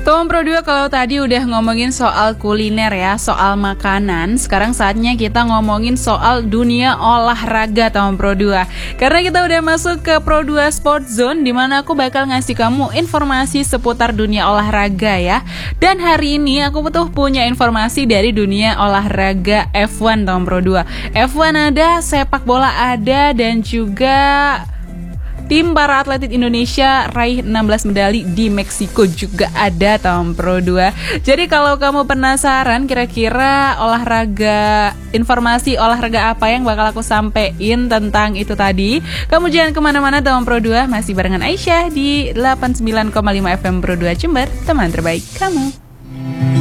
Tom Pro 2, kalau tadi udah ngomongin soal kuliner ya, soal makanan, sekarang saatnya kita ngomongin soal dunia olahraga Tom Pro 2. Karena kita udah masuk ke Pro 2 Sport Zone, dimana aku bakal ngasih kamu informasi seputar dunia olahraga ya. Dan hari ini aku tuh punya informasi dari dunia olahraga F1 Tom Pro 2. F1 ada, sepak bola ada, dan juga tim para atlet Indonesia raih 16 medali di Meksiko juga ada Tom Pro 2. Jadi kalau kamu penasaran kira-kira informasi olahraga apa yang bakal aku sampein tentang itu tadi, kamu jangan kemana-mana Tom Pro 2, masih barengan Aisyah di 89,5 FM Pro 2 Jember, teman terbaik kamu.